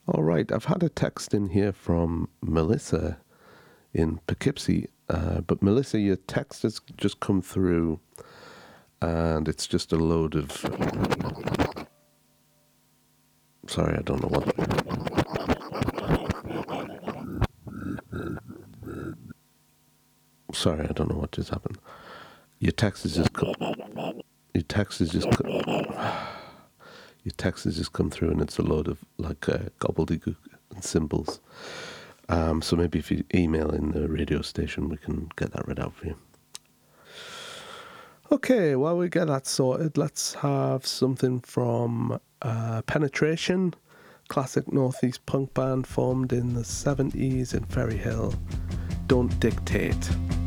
All right, I've had a text in here from Melissa in Poughkeepsie, but Melissa, your text has just come through, and it's just a load of... Sorry, I don't know what... Sorry, I don't know what just happened. Your text has just come... Your text has just... Your text has just come through, and it's a load of, like, gobbledygook and symbols. So maybe if you email in the radio station, we can get that read out for you. Okay, while we get that sorted, let's have something from Penetration, classic northeast punk band formed in the 70s in Ferry Hill. Don't Dictate.